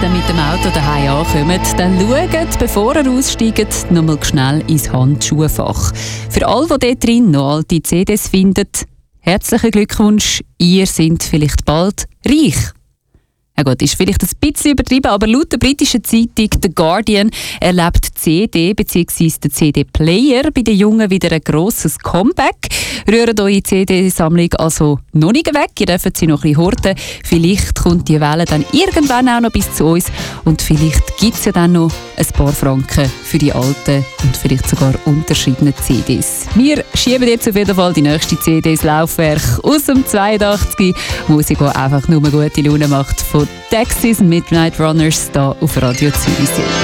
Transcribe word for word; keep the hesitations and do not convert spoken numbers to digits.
dann mit dem Auto daheim ankommt, dann schaut, bevor ihr aussteigt, noch mal schnell ins Handschuhfach. Für alle, die dort drin noch alte C Ds finden, herzlichen Glückwunsch, ihr seid vielleicht bald reich. Ja gut, ist vielleicht ein bisschen übertrieben, aber laut der britischen Zeitung The Guardian erlebt C D bzw. der C D-Player bei den Jungen wieder ein grosses Comeback. Rühren eure C D-Sammlung also noch nicht weg, ihr dürft sie noch ein bisschen horten. Vielleicht kommt die Welle dann irgendwann auch noch bis zu uns und vielleicht gibt es ja dann noch ein paar Franken für die alten und vielleicht sogar unterschiedliche C Ds. Wir schieben jetzt auf jeden Fall die nächste C D ins Laufwerk aus dem zweiundachtzig. Musik, die einfach nur gute Laune macht, von Texas Midnight Runners hier auf Radio Zürich.